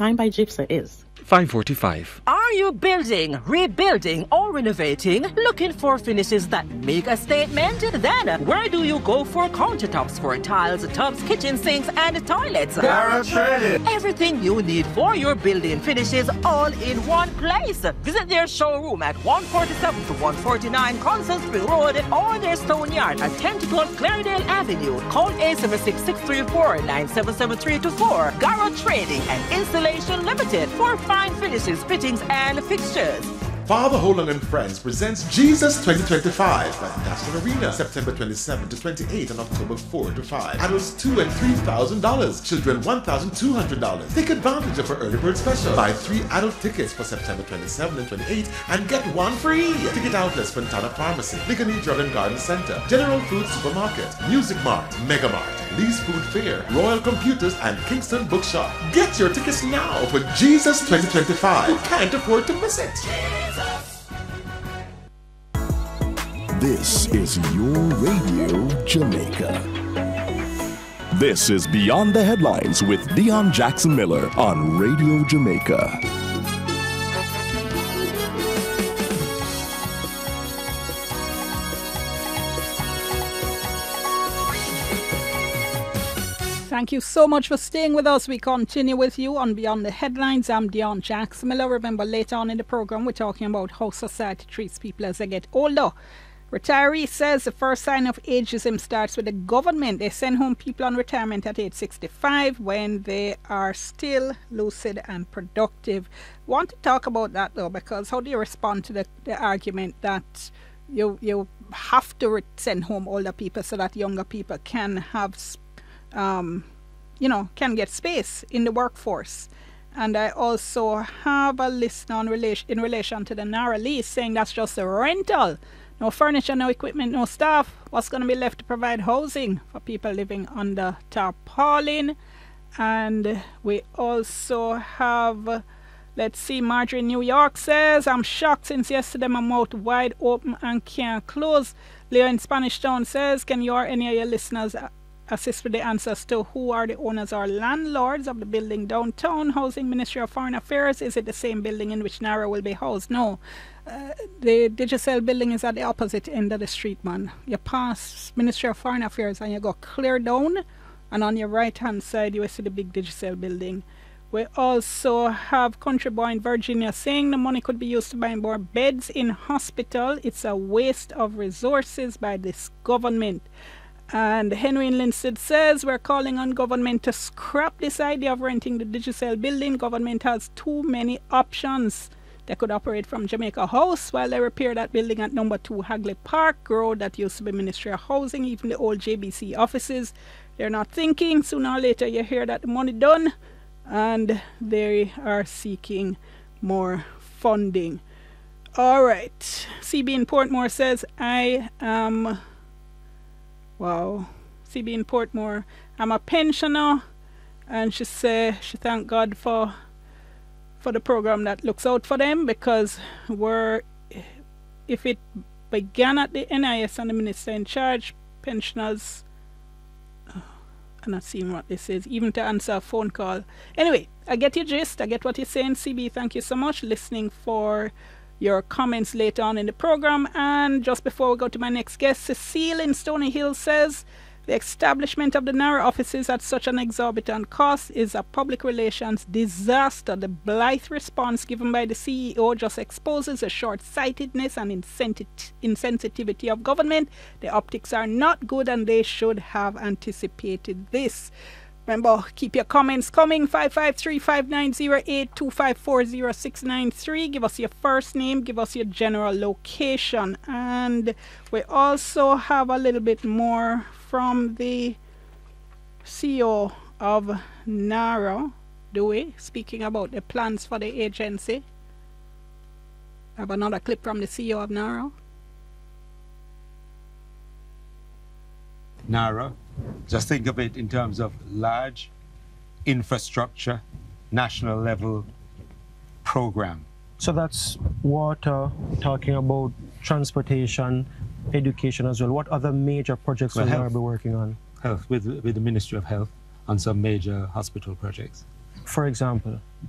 time by Gypsy is 5:45. Are you building, rebuilding, or renovating? Looking for finishes that make a statement? Then where do you go for countertops, for tiles, tubs, kitchen sinks, and toilets? Garage Trading. Everything you need for your building finishes all in one place. Visit their showroom at 147 to 149 Consell Spring Road or their stone yard at 10 to 12 Clarendale Avenue. Call 876-634-977-324. Garage Trading and Installation Limited for fine finishes, fittings, and fixtures. Father Holang and Friends presents Jesus 2025 at National Arena, September 27 to 28 and October 4 to 5. Adults $2,000 and $3,000, children $1,200. Take advantage of our early bird special. Buy 3 adult tickets for September 27 and 28 and get 1 free. Ticket outlets: Fontana Pharmacy, Ligonier Jordan Garden Center, General Food Supermarket, Music Mart, Mega Mart, Lee's Food Fair, Royal Computers, and Kingston Bookshop. Get your tickets now for Jesus 2025. You can't afford to miss it. This is your Radio Jamaica. This is Beyond the Headlines with Dion Jackson Miller on Radio Jamaica. Thank you so much for staying with us. We continue with you on Beyond the Headlines. I'm Dion Jackson Miller. Remember, later on in the program, we're talking about how society treats people as they get older. Retiree says the first sign of ageism starts with the government. They send home people on retirement at age 65 when they are still lucid and productive. Want to talk about that though, because how do you respond to the argument that you have to send home older people so that younger people can have can get space in the workforce? And I also have a listener in relation to the NARA lease saying that's just a rental. No furniture, no equipment, no staff. What's going to be left to provide housing for people living under tarpaulin? And we also have, let's see, Marjorie in New York says, I'm shocked since yesterday my mouth wide open and can't close. Leo in Spanish Town says, can you or any of your listeners assist with the answers to who are the owners or landlords of the building downtown? Housing Ministry of Foreign Affairs. Is it the same building in which NARA will be housed? No. The Digicel building is at the opposite end of the street, man. You pass Ministry of Foreign Affairs and you go clear down, and on your right hand side you will see the big Digicel building. We also have Country Boy in Virginia saying the money could be used to buy more beds in hospital. It's a waste of resources by this government. And Henry in Linstead says, we're calling on government to scrap this idea of renting the Digicel building. Government has too many options. They could operate from Jamaica House while they repair that building at number 2 Hagley Park Road that used to be Ministry of Housing, even the old JBC offices. They're not thinking. Sooner or later you hear that the money done and they are seeking more funding. All right. CB in Portmore says, CB in Portmore, I'm a pensioner, and she say she thank God for the program that looks out for them, because if it began at the NIS and the minister in charge, pensioners, I'm not seeing what this is, even to answer a phone call. Anyway, I get your gist, I get what you're saying. CB, thank you so much. Listening for your comments later on in the program. And just before we go to my next guest, Cecile in Stony Hill says, the establishment of the NARA offices at such an exorbitant cost is a public relations disaster. The blithe response given by the CEO just exposes the short-sightedness and insensitivity of government. The optics are not good and they should have anticipated this. Remember, keep your comments coming. 553-5908-254-0693. Give us your first name. Give us your general location. And we also have a little bit more from the CEO of NARA, do we? Speaking about the plans for the agency. I have another clip from the CEO of NARA. NARA, just think of it in terms of large infrastructure, national level program. So that's water, talking about transportation, education as well. What other major projects will NARA be working on? Health, with the Ministry of Health on some major hospital projects. For example?